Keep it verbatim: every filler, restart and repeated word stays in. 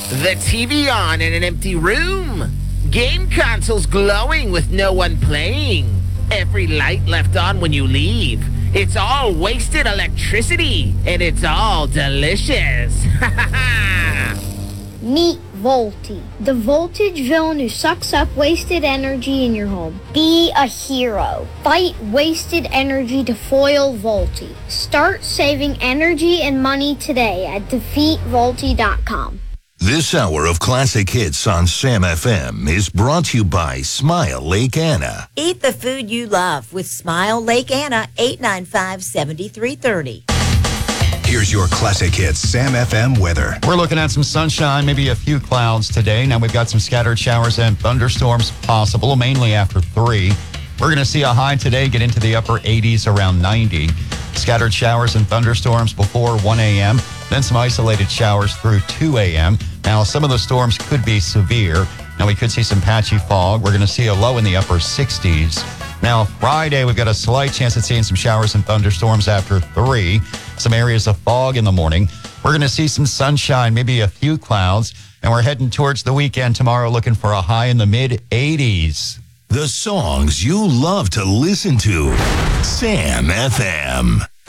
The T V on in an empty room. Game consoles glowing with no one playing. Every light left on when you leave. It's all wasted electricity, and it's all delicious. Ha ha ha! Meet Volty, the voltage villain who sucks up wasted energy in your home. Be a hero. Fight wasted energy to foil Volty. Start saving energy and money today at defeat volty dot com. This hour of classic hits on Sam F M is brought to you by Smile Lake Anna. Eat the food you love with Smile Lake Anna, eight nine five, seven three three zero. Here's your classic hits Sam F M weather. We're looking at some sunshine, maybe a few clouds today. Now we've got some scattered showers and thunderstorms possible, mainly after three. We're going to see a high today get into the upper eighties, around ninety. Scattered showers and thunderstorms before one a.m., then some isolated showers through two a.m. Now, some of the storms could be severe. Now, we could see some patchy fog. We're going to see a low in the upper sixties. Now, Friday, we've got a slight chance of seeing some showers and thunderstorms after three. Some areas of fog in the morning. We're going to see some sunshine, maybe a few clouds. And we're heading towards the weekend tomorrow, looking for a high in the mid eighties. The songs you love to listen to. Sam F M.